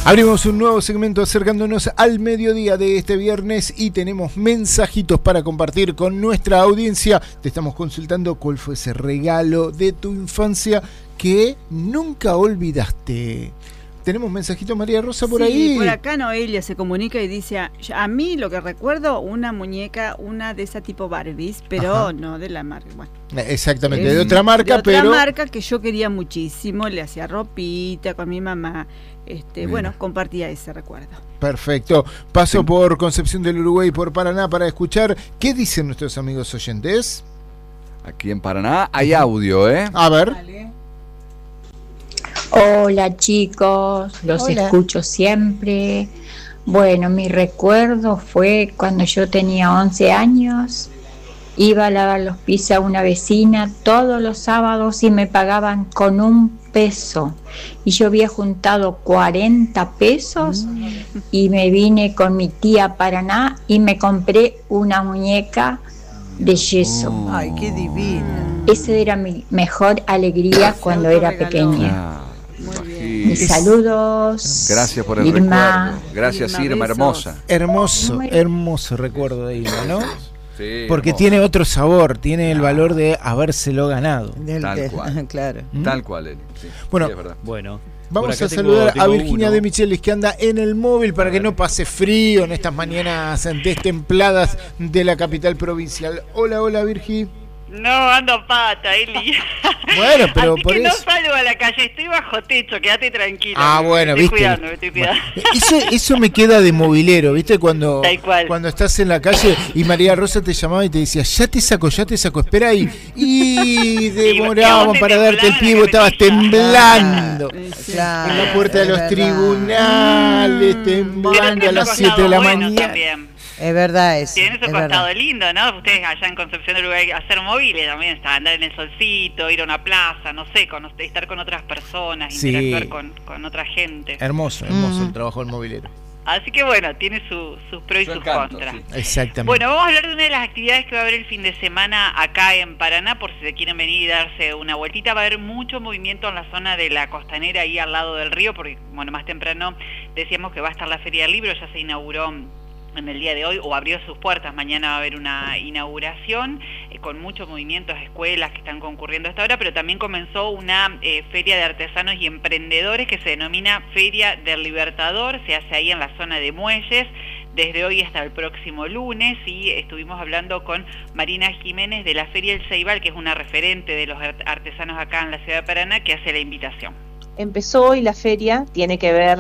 Abrimos un nuevo segmento acercándonos al mediodía de este viernes y tenemos mensajitos para compartir con nuestra audiencia. Te estamos consultando cuál fue ese regalo de tu infancia que nunca olvidaste. ¿Tenemos mensajito, María Rosa, por ahí? Sí, por acá Noelia se comunica y dice, a mí lo que recuerdo, una muñeca, una de esa tipo Barbies, pero Ajá. no de la marca. Bueno, exactamente, de otra marca, pero... De otra marca que yo quería muchísimo, le hacía ropita con mi mamá. Bueno, compartía ese recuerdo. Perfecto. Paso por Concepción del Uruguay y por Paraná para escuchar qué dicen nuestros amigos oyentes. Aquí en Paraná hay audio, ¿eh? A ver. Vale. Hola chicos, los escucho siempre. Bueno, mi recuerdo fue cuando yo tenía 11 años, iba a lavar los pisos a una vecina todos los sábados y me pagaban con $1. Y yo había juntado 40 pesos y me vine con mi tía a Paraná y me compré una muñeca de yeso. Ay, qué divina. Esa era mi mejor alegría cuando era pequeña. Muy bien. Mis saludos. Gracias por el Irma. recuerdo. Gracias, Irma, hermosa. Hermoso recuerdo de Irma, ¿no? Sí, porque hermoso. Tiene otro sabor, tiene el valor de habérselo ganado. Tal cual. Claro. Tal cual, Eli. Sí, bueno, sí, es verdad. Bueno. Vamos a saludar a Virginia de Michelis, que anda en el móvil para que no pase frío en estas mañanas destempladas de la capital provincial. Hola, Virgi. No, ando pata, Eli. Bueno, pero así por que eso... no salgo a la calle, estoy bajo techo, quédate tranquilo. Bueno, me viste. Cuidando, me estoy cuidando. Bueno, eso me queda de movilero, ¿viste? Cuando estás en la calle y María Rosa te llamaba y te decía, ya te saco, espera ahí. Y demoraban para darte el pie, vos estabas temblando. Claro, en la puerta de los tribunales, temblando a las 7 de la mañana. También. Es verdad eso. Tiene su costado lindo, ¿no? Ustedes allá en Concepción del Uruguay, hacer móviles también, andar en el solcito, ir a una plaza, no sé, estar con otras personas, interactuar con otra gente. Hermoso el trabajo del movilero. Así que bueno, tiene sus pros y sus contras. Sí. Exactamente. Bueno, vamos a hablar de una de las actividades que va a haber el fin de semana acá en Paraná, por si se quieren venir y darse una vueltita. Va a haber mucho movimiento en la zona de la costanera, ahí al lado del río, porque bueno, más temprano decíamos que va a estar la Feria del Libro, ya se inauguró en el día de hoy, o abrió sus puertas. Mañana va a haber una inauguración con muchos movimientos, escuelas que están concurriendo a esta hora, pero también comenzó una feria de artesanos y emprendedores que se denomina Feria del Libertador, se hace ahí en la zona de Muelles, desde hoy hasta el próximo lunes, y estuvimos hablando con Marina Jiménez de la Feria El Ceibal, que es una referente de los artesanos acá en la ciudad de Paraná, que hace la invitación. Empezó hoy la feria, tiene que ver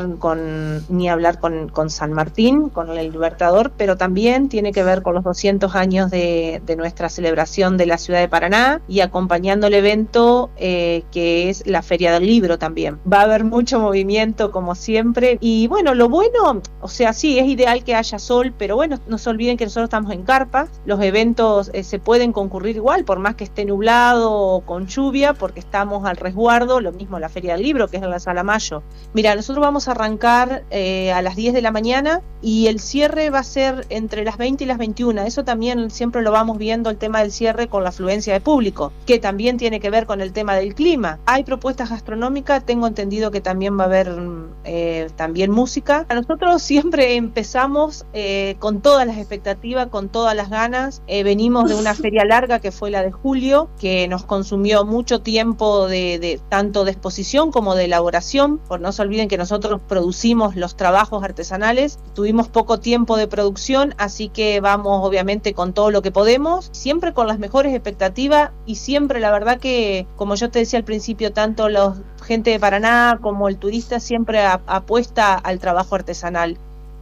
ni hablar con San Martín, con el Libertador, pero también tiene que ver con los 200 años de nuestra celebración de la ciudad de Paraná y acompañando el evento que es la Feria del Libro también. Va a haber mucho movimiento como siempre y bueno, lo bueno, o sea, sí, es ideal que haya sol, pero bueno, no se olviden que nosotros estamos en carpa, los eventos se pueden concurrir igual, por más que esté nublado o con lluvia, porque estamos al resguardo, lo mismo la Feria del Libro, que es en la Sala Mayo. Mira, nosotros vamos a arrancar a las 10 de la mañana y el cierre va a ser entre las 20 y las 21. Eso también siempre lo vamos viendo, el tema del cierre con la afluencia de público, que también tiene que ver con el tema del clima. Hay propuestas gastronómicas, tengo entendido que también va a haber también música. Nosotros siempre empezamos con todas las expectativas, con todas las ganas. Venimos de una feria larga que fue la de julio, que nos consumió mucho tiempo de tanto de exposición como de elaboración, por no se olviden que nosotros producimos los trabajos artesanales, tuvimos poco tiempo de producción, así que vamos obviamente con todo lo que podemos, siempre con las mejores expectativas y siempre la verdad que, como yo te decía al principio, tanto la gente de Paraná como el turista siempre apuesta al trabajo artesanal.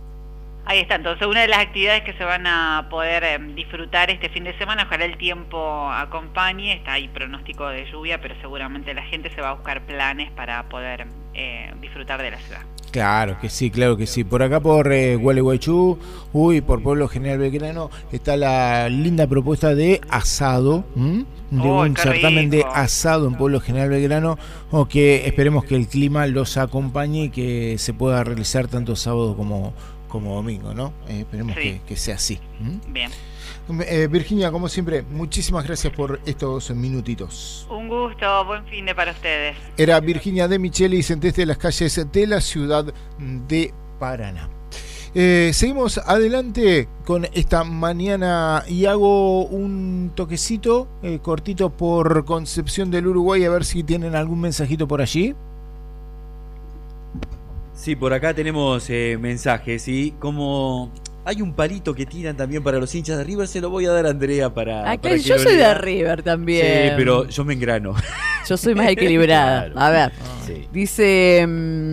Ahí está, entonces una de las actividades que se van a poder disfrutar este fin de semana, ojalá el tiempo acompañe, está ahí pronóstico de lluvia, pero seguramente la gente se va a buscar planes para poder disfrutar de la ciudad. Claro que sí. Por acá por Gualeguaychú, por Pueblo General Belgrano, está la linda propuesta de asado, de un certamen de asado en Pueblo General Belgrano, que esperemos que el clima los acompañe y que se pueda realizar tanto sábado como como domingo, ¿no? Esperemos que sea así. Bien. Virginia, como siempre, muchísimas gracias por estos minutitos. Un gusto, buen fin de para ustedes. Era Virginia De Michelis desde las calles de la ciudad de Paraná. Seguimos adelante con esta mañana y hago un toquecito cortito por Concepción del Uruguay, a ver si tienen algún mensajito por allí. Sí, por acá tenemos mensajes, y como hay un palito que tiran también para los hinchas de River, se lo voy a dar a Andrea para que yo lo soy lea. de River también. Sí, pero yo me engrano. Yo soy más equilibrada. Claro. A ver, Sí. dice,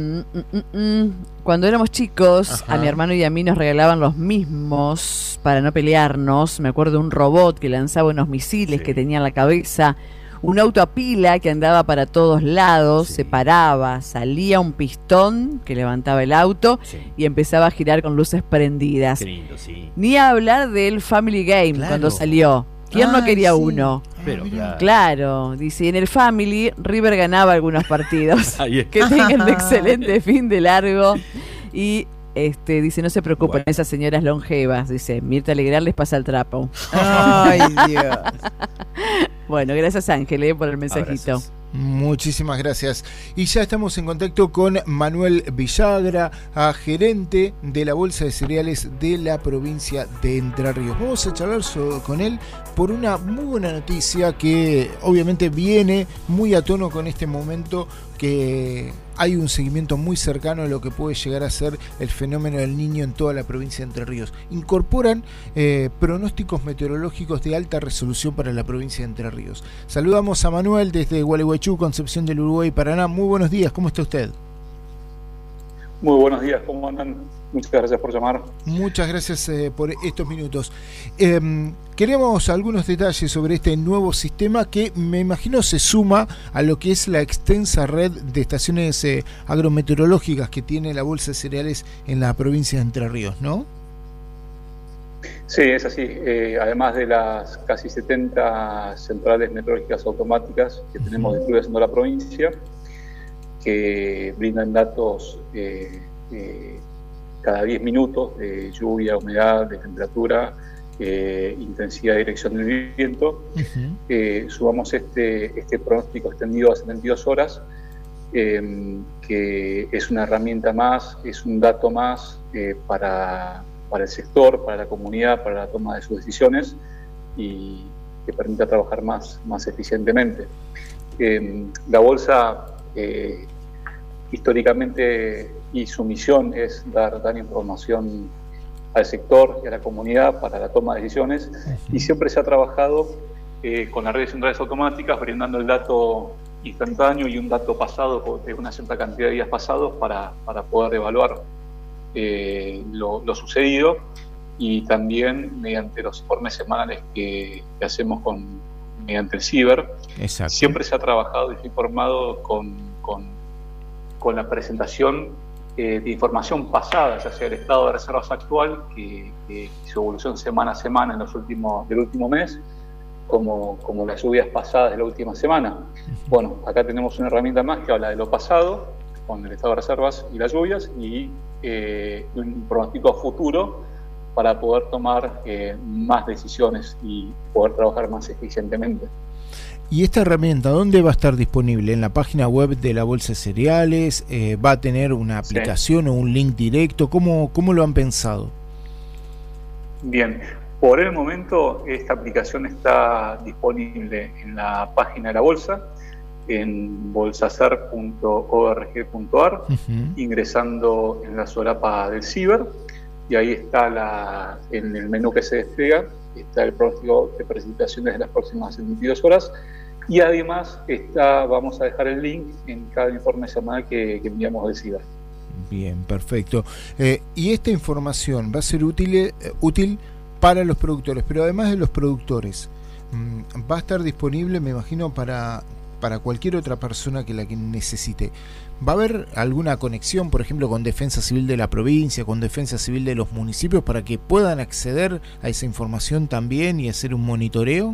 cuando éramos chicos, Ajá. a mi hermano y a mí nos regalaban los mismos para no pelearnos. Me acuerdo de un robot que lanzaba unos misiles que tenía en la cabeza, un auto a pila que andaba para todos lados, se paraba, salía un pistón que levantaba el auto y empezaba a girar con luces prendidas. Qué lindo, sí. Ni hablar del Family Game cuando salió. ¿Quién no quería uno? Pero Claro, dice, y en el Family River ganaba algunos partidos. Ahí está. Que tengan un excelente fin de largo. Y dice, no se preocupen, esas señoras longevas, dice, Mirta Alegrar les pasa el trapo. Ay, Dios. Bueno, gracias Ángel por el mensajito. Abrazos. Muchísimas gracias. Y ya estamos en contacto con Manuel Villagra, gerente de la Bolsa de Cereales de la provincia de Entre Ríos. Vamos a charlar con él por una muy buena noticia que obviamente viene muy a tono con este momento, que hay un seguimiento muy cercano de lo que puede llegar a ser el fenómeno del Niño en toda la provincia de Entre Ríos. Incorporan pronósticos meteorológicos de alta resolución para la provincia de Entre Ríos. Saludamos a Manuel desde Gualeguaychú, Concepción del Uruguay, Paraná. Muy buenos días, ¿cómo está usted? Muy buenos días, ¿cómo andan? Muchas gracias por llamar. Muchas gracias por estos minutos. Queremos algunos detalles sobre este nuevo sistema que me imagino se suma a lo que es la extensa red de estaciones agrometeorológicas que tiene la Bolsa de Cereales en la provincia de Entre Ríos, ¿no? Sí, es así. Además de las casi 70 centrales meteorológicas automáticas que tenemos distribuidas en toda la provincia, que brindan datos cada 10 minutos de lluvia, humedad, de temperatura, intensidad y dirección del viento. Sumamos este pronóstico extendido a 72 horas, que es una herramienta más, es un dato más para el sector, para la comunidad, para la toma de sus decisiones y que permita trabajar más eficientemente. La Bolsa históricamente y su misión es dar información al sector y a la comunidad para la toma de decisiones, y siempre se ha trabajado con las redes centrales automáticas, brindando el dato instantáneo y un dato pasado de una cierta cantidad de días pasados para poder evaluar lo sucedido, y también mediante los informes semanales que hacemos mediante el CIBER. Exacto. Siempre se ha trabajado y se ha informado con la presentación de información pasada, ya sea el estado de reservas actual, que su evolución semana a semana en del último mes, como las lluvias pasadas de la última semana. Bueno, acá tenemos una herramienta más que habla de lo pasado, con el estado de reservas y las lluvias, y un pronóstico futuro para poder tomar más decisiones y poder trabajar más eficientemente. ¿Y esta herramienta dónde va a estar disponible? ¿En la página web de la Bolsa de Cereales? ¿Va a tener una aplicación o un link directo? ¿Cómo lo han pensado? Bien, por el momento esta aplicación está disponible en la página de la Bolsa, en bolsacer.org.ar, ingresando en la solapa del CIBER, y ahí está en el menú que se despliega, está el pronóstico de precipitaciones de las próximas 72 horas, y además vamos a dejar el link en cada informe semanal que enviamos del CIBER. Bien, perfecto. Y esta información va a ser útil para los productores, pero además de los productores, va a estar disponible, me imagino, para cualquier otra persona que la necesite. ¿Va a haber alguna conexión, por ejemplo, con Defensa Civil de la provincia, con Defensa Civil de los municipios, para que puedan acceder a esa información también y hacer un monitoreo?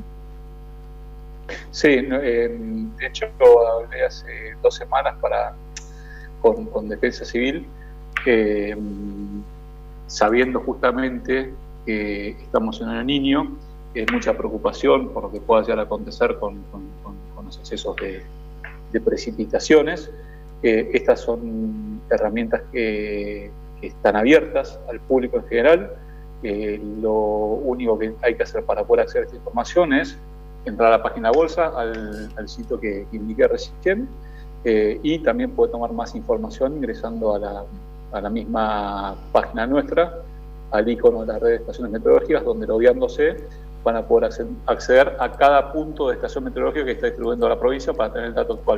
Sí, de hecho hablé hace 2 semanas con Defensa Civil, sabiendo justamente que estamos en el Niño, hay mucha preocupación por lo que pueda llegar a acontecer con los excesos de precipitaciones. Estas son herramientas que están abiertas al público en general. Lo único que hay que hacer para poder acceder a esta información es entrar a la página Bolsa, al sitio que indiqué recién, y también puede tomar más información ingresando a la misma página nuestra, al icono de la red de estaciones meteorológicas, donde logueándose van a poder acceder a cada punto de estación meteorológica que está distribuyendo la provincia para tener el dato actual.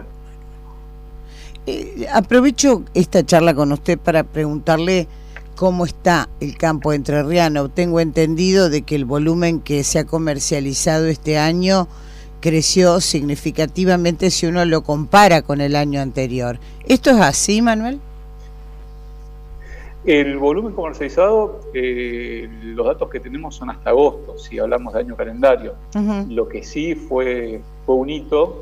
Aprovecho esta charla con usted para preguntarle cómo está el campo entrerriano. Tengo entendido de que el volumen que se ha comercializado este año creció significativamente si uno lo compara con el año anterior. ¿Esto es así, Manuel? El volumen comercializado, los datos que tenemos son hasta agosto, si hablamos de año calendario. Lo que sí fue un hito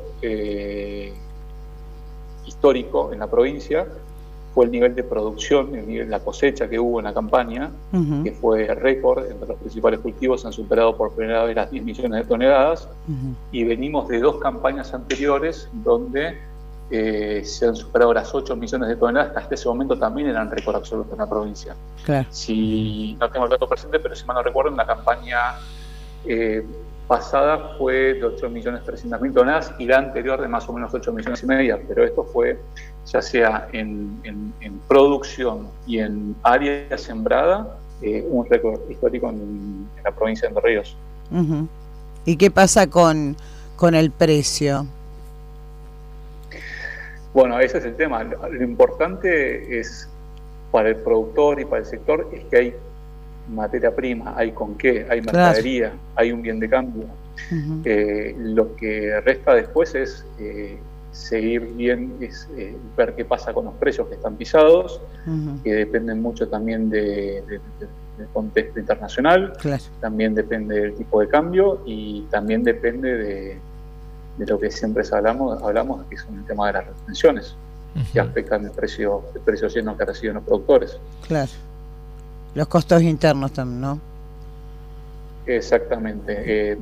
histórico en la provincia fue el nivel de producción, la cosecha que hubo en la campaña, que fue récord entre los principales cultivos. Se han superado por primera vez las 10 millones de toneladas, y venimos de 2 campañas anteriores donde se han superado las 8 millones de toneladas, que hasta ese momento también eran récord absoluto en la provincia. Claro. Si no tengo el dato presente, pero si mal no recuerdo, en la campaña pasada fue de 8.300.000 toneladas y la anterior de más o menos 8,5 millones, pero esto fue ya sea en producción y en área sembrada, un récord histórico en la provincia de Entre Ríos. ¿Y qué pasa con el precio? Bueno, ese es el tema. Lo importante es, para el productor y para el sector, es que hay materia prima, hay con qué, hay mercadería, hay un bien de cambio. Lo que resta después es seguir bien, ver qué pasa con los precios que están pisados, que dependen mucho también del contexto internacional, también depende del tipo de cambio y también depende de lo que siempre hablamos, que es el tema de las retenciones, que afectan el precio lleno que reciben los productores. Claro. Los costos internos también, ¿no? Exactamente.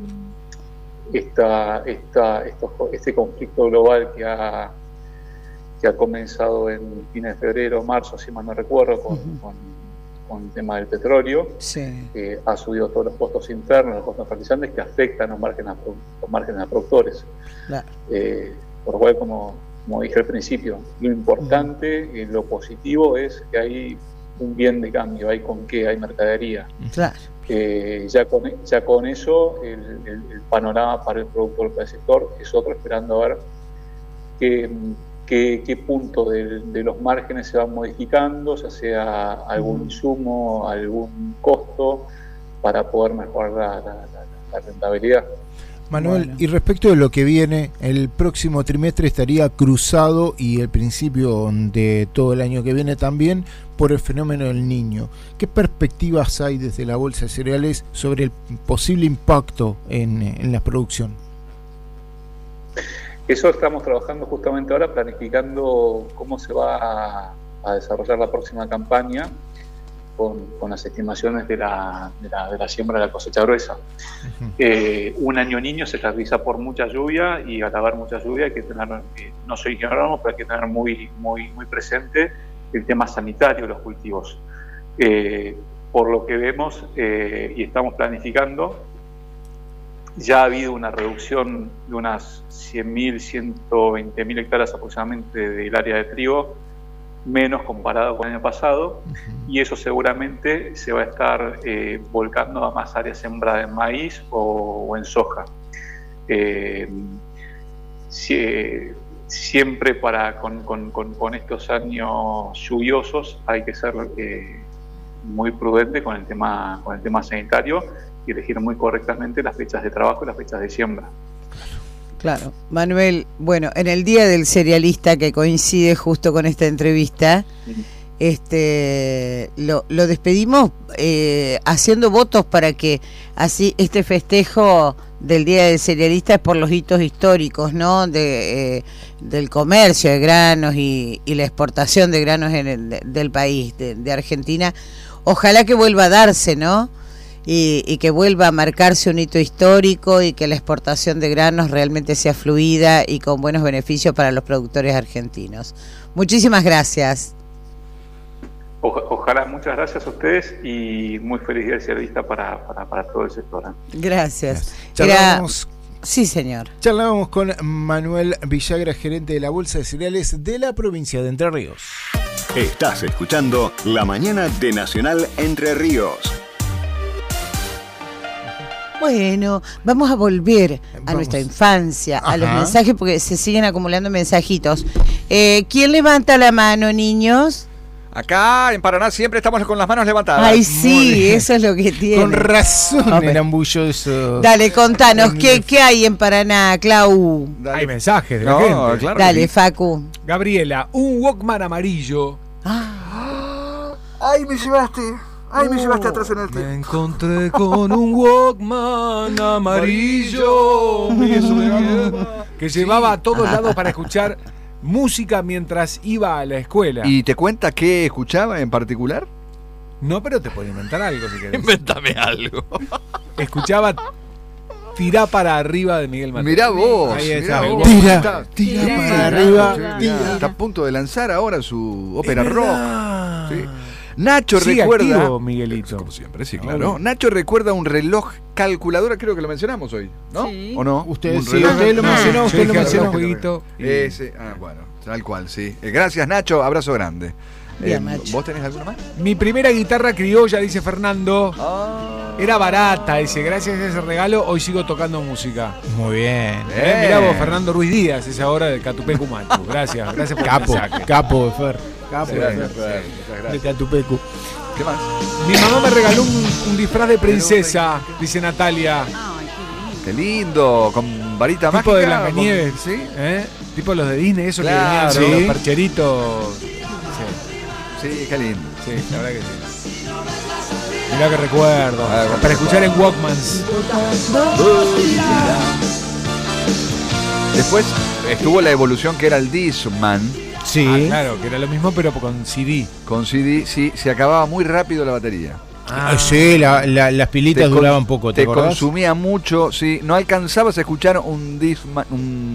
Este conflicto global que ha comenzado en fines de febrero, marzo, si mal no recuerdo, con el tema del petróleo, ha subido todos los costos internos, los costos fertilizantes, que afectan los márgenes a productores. Claro. Por lo cual, como dije al principio, lo importante, lo positivo es que hay un bien de cambio, hay con qué, hay mercadería. Claro. Ya con eso el panorama para el productor, para el sector, es otro, esperando a ver qué punto de los márgenes se van modificando, ya sea algún insumo, algún costo, para poder mejorar la rentabilidad. Manuel, y respecto de lo que viene, el próximo trimestre estaría cruzado, y el principio de todo el año que viene también, por el fenómeno del Niño. ¿Qué perspectivas hay desde la Bolsa de Cereales sobre el posible impacto en la producción? Eso estamos trabajando justamente ahora, planificando cómo se va a desarrollar la próxima campaña, con las estimaciones de la siembra de la cosecha gruesa. Un año Niño se caracteriza por mucha lluvia, y al haber mucha lluvia hay que tener, no soy ingeniero, pero hay que tener muy presente el tema sanitario de los cultivos. Por lo que vemos y estamos planificando, ya ha habido una reducción de unas 100.000, 120.000 hectáreas aproximadamente del área de trigo, menos comparado con el año pasado, y eso seguramente se va a estar volcando a más áreas sembradas en maíz o en soja. Siempre con estos años lluviosos hay que ser muy prudente con el tema sanitario y elegir muy correctamente las fechas de trabajo y las fechas de siembra. Claro. Manuel, bueno, en el Día del Cerealista, que coincide justo con esta entrevista, lo despedimos haciendo votos para que así este festejo del Día del Cerealista es por los hitos históricos, ¿no? Del comercio de granos y la exportación de granos del país, de Argentina. Ojalá que vuelva a darse, ¿no? Y que vuelva a marcarse un hito histórico y que la exportación de granos realmente sea fluida y con buenos beneficios para los productores argentinos. Muchísimas gracias. Ojalá, muchas gracias a ustedes y muy feliz día del cerealista para todo el sector. Gracias. Sí, señor. Charlábamos con Manuel Villagra, gerente de la Bolsa de Cereales de la provincia de Entre Ríos. Estás escuchando La Mañana de Nacional Entre Ríos. Bueno, vamos a volver a nuestra infancia, a los mensajes, porque se siguen acumulando mensajitos. ¿Quién levanta la mano, niños? Acá en Paraná siempre estamos con las manos levantadas. Ay, sí, eso es lo que tiene. Con razón era ambulloso. Dale, contanos, ¿qué hay en Paraná, Clau? Dale. Hay mensajes de la gente. Claro. Dale, Facu. Gabriela, un Walkman amarillo. ¡Ay, me llevaste! ¡Ay, me llevaste atrás en el tiempo! Me encontré con un Walkman amarillo que llevaba a todos lados para escuchar música mientras iba a la escuela. ¿Y te cuenta qué escuchaba en particular? No, pero te puedo inventar algo si querés. Invéntame algo. Escuchaba Tirá para arriba de Miguel Mateos. Mirá vos. Ahí está. Tira para arriba. Está a punto de lanzar ahora su ópera rock. Sí. Nacho sí, recuerda. Activo, Miguelito. Como siempre, sí, claro. Nacho recuerda un reloj calculadora, creo que lo mencionamos hoy, ¿no? Sí. ¿O no? Usted lo mencionó, usted lo mencionó. Bueno, tal cual, sí. Gracias, Nacho, abrazo grande. Bien, Nacho. ¿Vos tenés alguna más? Mi primera guitarra criolla, dice Fernando. Era barata, dice, gracias a ese regalo, hoy sigo tocando música. Muy bien. Mirá vos, Fernando Ruiz Díaz, es ahora del Catupecu Machu. Gracias por el mensaje. Capo de Fer. De Catupecu. ¿Qué más? Mi mamá me regaló un disfraz de princesa, dice Natalia. Qué lindo, con varita mágica. Tipo de Blancanieves, ¿sí? Tipo los de Disney, eso claro, que venían los percheritos. Sí, qué lindo. Sí, la verdad que sí. Mirá que recuerdo. Para escuchar en Walkmans. Después estuvo la evolución que era el Discman. Sí. Claro, que era lo mismo pero con CD. Con CD, sí, se acababa muy rápido la batería. Sí, las pilitas duraban poco, ¿te acordás? Consumía mucho, sí. No alcanzabas a escuchar un Discman,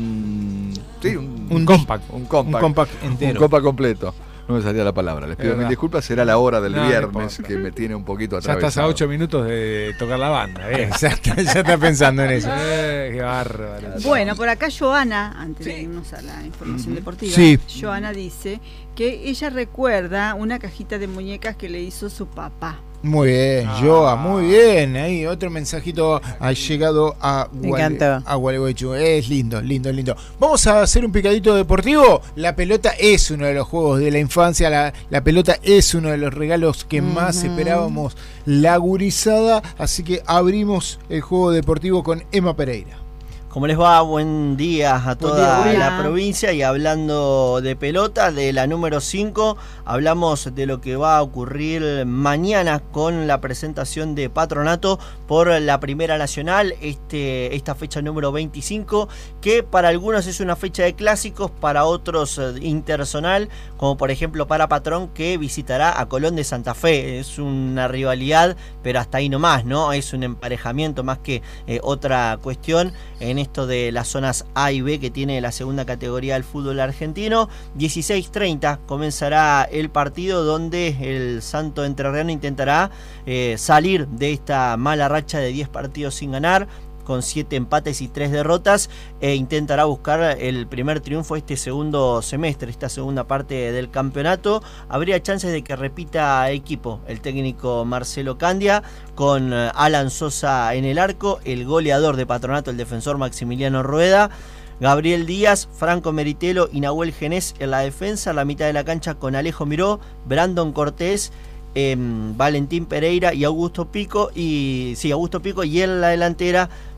un compact. Un compact entero. Un compact completo. No me salía la palabra. Les pido mil disculpas. Será la hora del viernes que me tiene un poquito atravesado. Ya estás a 8 minutos de tocar la banda. Exacto, ya estás pensando en eso. Qué bárbaro. Bueno, por acá Joana, antes de irnos a la información deportiva, Joana dice que ella recuerda una cajita de muñecas que le hizo su papá. Muy bien, Joa, muy bien. Ahí otro mensajito ha llegado a Gualeguaychú. Es lindo. Vamos a hacer un picadito deportivo. La pelota es uno de los juegos de la infancia. La pelota es uno de los regalos que más esperábamos, la gurizada. Así que abrimos el juego deportivo con Emma Pereira. ¿Cómo les va? Buen día a toda la provincia. Y hablando de pelota, de la número 5, hablamos de lo que va a ocurrir mañana con la presentación de Patronato por la Primera Nacional, esta fecha número 25, que para algunos es una fecha de clásicos, para otros interzonal, como por ejemplo para Patrón, que visitará a Colón de Santa Fe. Es una rivalidad, pero hasta ahí nomás, ¿no? Es un emparejamiento más que otra cuestión en esto de las zonas A y B que tiene la segunda categoría del fútbol argentino. 16:30 comenzará el partido, donde el Santo Entrerriano intentará salir de esta mala racha de 10 partidos sin ganar, con 7 empates y 3 derrotas, e intentará buscar el primer triunfo este segundo semestre, esta segunda parte del campeonato. Habría chances de que repita equipo el técnico Marcelo Candia, con Alan Sosa en el arco, el goleador de Patronato, el defensor Maximiliano Rueda, Gabriel Díaz, Franco Meritelo y Nahuel Genés en la defensa, la mitad de la cancha con Alejo Miró, Brandon Cortés, Valentín Pereira y Augusto Pico, y en la delantera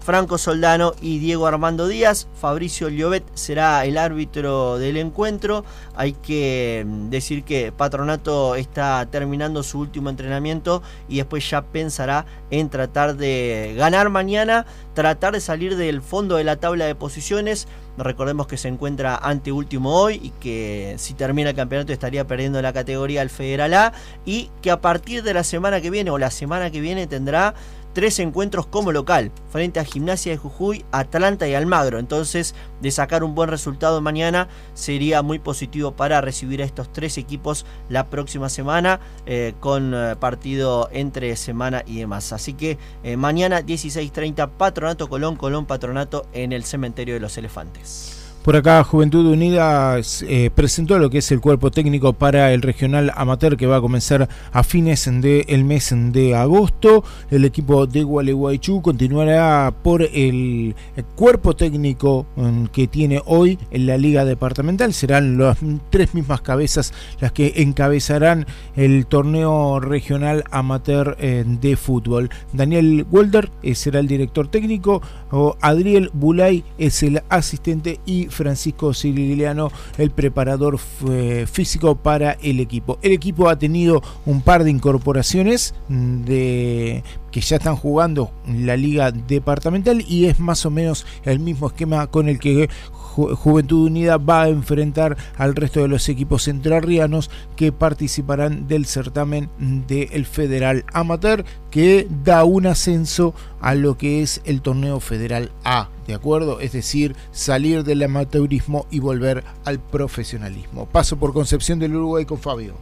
Franco Soldano y Diego Armando Díaz. Fabricio Llobet será el árbitro del encuentro. Hay que decir que Patronato está terminando su último entrenamiento y después ya pensará en tratar de ganar mañana, tratar de salir del fondo de la tabla de posiciones. Recordemos que se encuentra anteúltimo hoy y que si termina el campeonato estaría perdiendo la categoría al Federal A, y que a partir de la semana que viene o la semana que viene tendrá 3 encuentros como local, frente a Gimnasia de Jujuy, Atlanta y Almagro. Entonces, de sacar un buen resultado mañana, sería muy positivo para recibir a estos 3 equipos la próxima semana, con partido entre semana y demás. Así que mañana 16:30, Patronato Colón, Colón Patronato en el Cementerio de los Elefantes. Por acá Juventud Unida presentó lo que es el cuerpo técnico para el regional amateur que va a comenzar a fines del mes de agosto. El equipo de Gualeguaychú continuará por el cuerpo técnico que tiene hoy en la liga departamental. Serán las 3 mismas cabezas las que encabezarán el torneo regional amateur de fútbol. Daniel Welder será el director técnico, Adriel Bulay es el asistente y Francisco Siligliano el preparador físico para el equipo. El equipo ha tenido un par de incorporaciones que ya están jugando en la liga departamental y es más o menos el mismo esquema con el que Juventud Unida va a enfrentar al resto de los equipos entrerrianos que participarán del certamen del Federal Amateur, que da un ascenso a lo que es el torneo Federal A, ¿de acuerdo? Es decir, salir del amateurismo y volver al profesionalismo. Paso por Concepción del Uruguay con Fabio.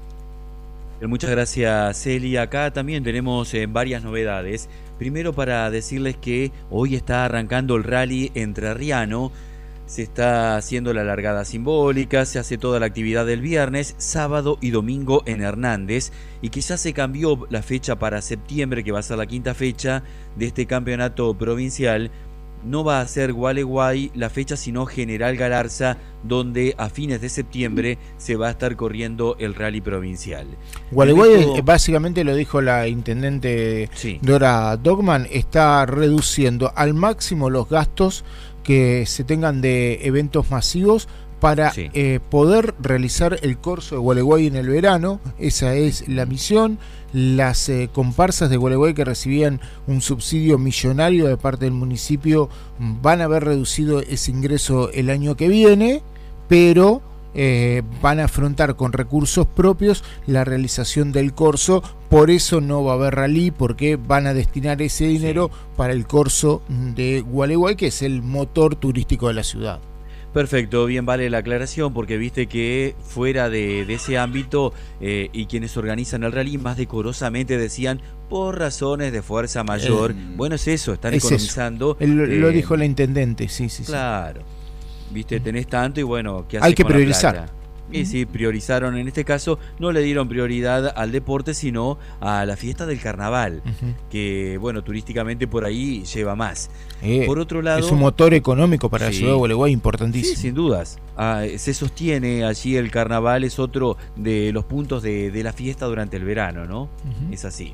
Muchas gracias, Celi. Acá también tenemos varias novedades. Primero, para decirles que hoy está arrancando el rally entrerriano. Se está haciendo la largada simbólica, se hace toda la actividad del viernes, sábado y domingo en Hernández, y que ya se cambió la fecha para septiembre, que va a ser la 5ª fecha de este campeonato provincial. No va a ser Gualeguay la fecha, sino General Galarza, donde a fines de septiembre se va a estar corriendo el rally provincial. Gualeguay, básicamente lo dijo la intendente Dora Dogman, está reduciendo al máximo los gastos que se tengan de eventos masivos para poder realizar el corso de Gualeguay en el verano. Esa es la misión. Las comparsas de Gualeguay que recibían un subsidio millonario de parte del municipio van a haber reducido ese ingreso el año que viene, pero van a afrontar con recursos propios la realización del corso. Por eso no va a haber rally, porque van a destinar ese dinero para el corso de Gualeguay, que es el motor turístico de la ciudad. Perfecto, bien, vale la aclaración, porque viste que fuera de ese ámbito y quienes organizan el rally más decorosamente decían por razones de fuerza mayor. Bueno, es eso, están economizando. Lo dijo la intendente, sí. Claro, viste, tenés tanto y bueno, ¿qué haces? Hay que con priorizar. La plata? Y sí, priorizaron en este caso, no le dieron prioridad al deporte, sino a la fiesta del carnaval, que bueno, turísticamente por ahí lleva más. Por otro lado, es un motor económico para la ciudad de Gualeguay importantísimo. Sí, sin dudas. Se sostiene allí el carnaval, es otro de los puntos de la fiesta durante el verano, ¿no? Es así.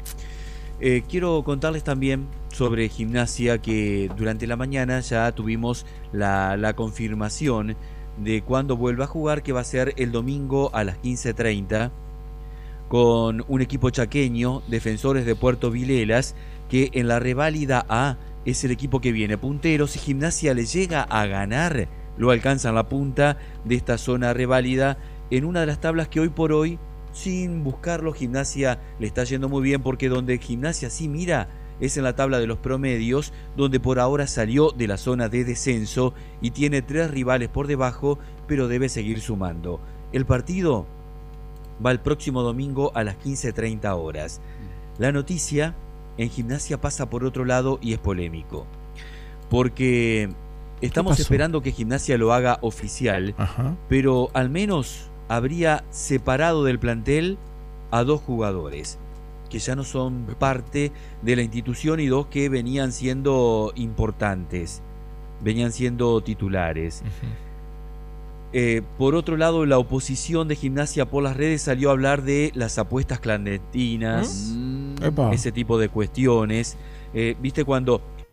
Quiero contarles también sobre Gimnasia, que durante la mañana ya tuvimos la confirmación de cuándo vuelve a jugar, que va a ser el domingo a las 15:30 con un equipo chaqueño, Defensores de Puerto Vilelas, que en la reválida A es el equipo que viene puntero. Si Gimnasia le llega a ganar, lo alcanza en la punta de esta zona reválida, en una de las tablas que hoy por hoy, sin buscarlo, Gimnasia le está yendo muy bien, porque donde Gimnasia sí mira es en la tabla de los promedios, donde por ahora salió de la zona de descenso y tiene 3 rivales por debajo, pero debe seguir sumando. El partido va el próximo domingo a las 15:30 horas. La noticia en Gimnasia pasa por otro lado y es polémico, porque estamos esperando que Gimnasia lo haga oficial, pero al menos habría separado del plantel a 2 jugadores que ya no son parte de la institución y 2 que venían siendo importantes, venían siendo titulares. Por otro lado, la oposición de Gimnasia por las redes salió a hablar de las apuestas clandestinas, ese tipo de cuestiones. Viste, cuando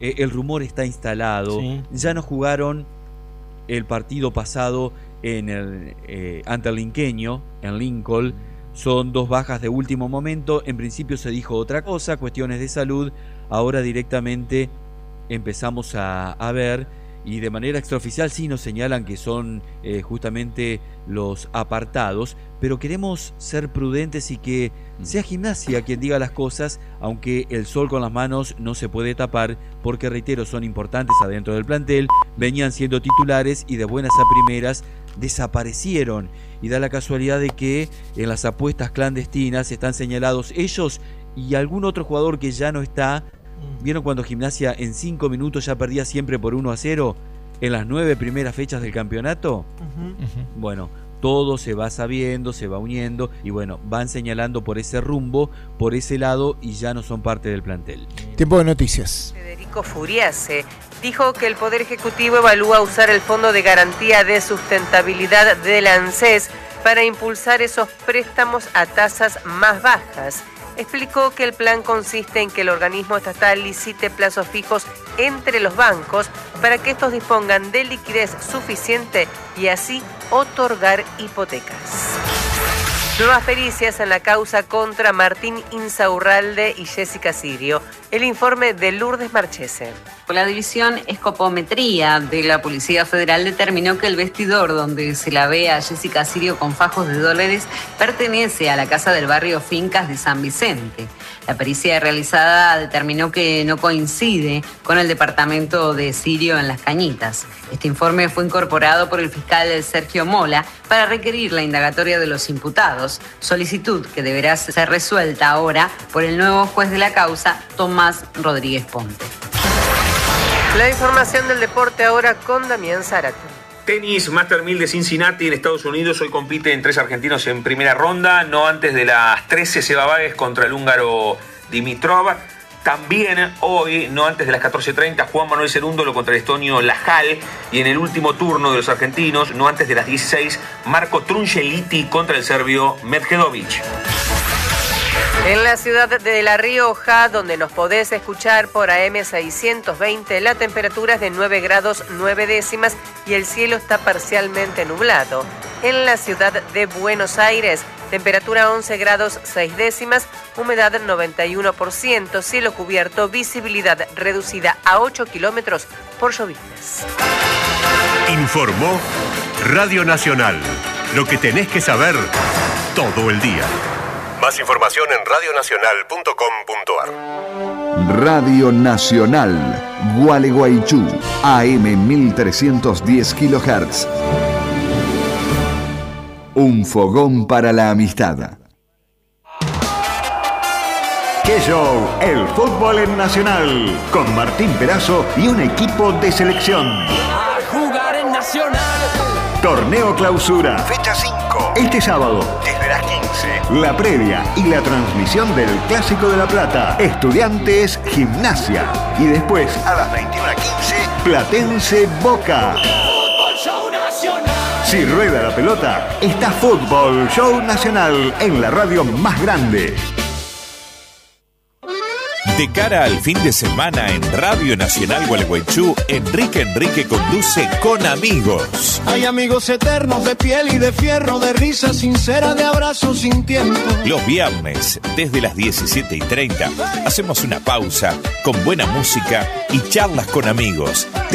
el rumor está instalado. Sí. Ya no jugaron el partido pasado ante el Linqueño, en Lincoln. Son 2 bajas de último momento. En principio se dijo otra cosa, cuestiones de salud. Ahora directamente empezamos a ver, y de manera extraoficial sí nos señalan que son justamente los apartados, pero queremos ser prudentes y que sea Gimnasia quien diga las cosas, aunque el sol con las manos no se puede tapar, porque reitero, son importantes adentro del plantel, venían siendo titulares y de buenas a primeras desaparecieron, y da la casualidad de que en las apuestas clandestinas están señalados ellos y algún otro jugador que ya no está. ¿Vieron cuando Gimnasia en 5 minutos ya perdía siempre por 1-0 en las 9 primeras fechas del campeonato? Bueno, todo se va sabiendo, se va uniendo y bueno, van señalando por ese rumbo, por ese lado, y ya no son parte del plantel. Tiempo de noticias. Federico Furiase dijo que el Poder Ejecutivo evalúa usar el Fondo de Garantía de Sustentabilidad del ANSES para impulsar esos préstamos a tasas más bajas. Explicó que el plan consiste en que el organismo estatal licite plazos fijos entre los bancos para que estos dispongan de liquidez suficiente y así otorgar hipotecas. Nuevas pericias en la causa contra Martín Insaurralde y Jessica Sirio. El informe de Lourdes Marchese. La división Escopometría de la Policía Federal determinó que el vestidor donde se la ve a Jessica Sirio con fajos de dólares pertenece a la casa del barrio Fincas de San Vicente. La pericia realizada determinó que no coincide con el departamento de Sirio en Las Cañitas. Este informe fue incorporado por el fiscal Sergio Mola para requerir la indagatoria de los imputados, solicitud que deberá ser resuelta ahora por el nuevo juez de la causa, Tomás Rodríguez Ponte. La información del deporte ahora con Damián Zárate. Tenis, Master 1000 de Cincinnati en Estados Unidos. Hoy compiten 3 argentinos en primera ronda. No antes de las 13, Seba Báez contra el húngaro Dimitrov. También hoy, no antes de las 14:30, Juan Manuel Cerúndolo contra el estonio Lajal. Y en el último turno de los argentinos, no antes de las 16, Marco Trungeliti contra el serbio Medjedovic. En la ciudad de La Rioja, donde nos podés escuchar por AM 620, la temperatura es de 9 grados 9 décimas y el cielo está parcialmente nublado. En la ciudad de Buenos Aires, temperatura 11 grados 6 décimas, humedad 91%, cielo cubierto, visibilidad reducida a 8 kilómetros por lloviznas. Informó Radio Nacional. Lo que tenés que saber todo el día. Más información en radionacional.com.ar. Radio Nacional, Gualeguaychú, AM 1310 kHz. Un fogón para la amistad. ¡Qué show! El fútbol en Nacional, con Martín Perazo y un equipo de selección. A jugar en Nacional. Torneo Clausura, fecha 5. Este sábado, desde las 15. La previa y la transmisión del Clásico de La Plata. Estudiantes Gimnasia. Y después, a las 21:15, Platense Boca. Fútbol Show Nacional. Si rueda la pelota, está Fútbol Show Nacional en la radio más grande. De cara al fin de semana en Radio Nacional Gualeguaychú, Enrique conduce Con Amigos. Hay amigos eternos de piel y de fierro, de risa sincera, de abrazos sin tiempo. Los viernes, desde las 17:30, hacemos una pausa con buena música y charlas con amigos.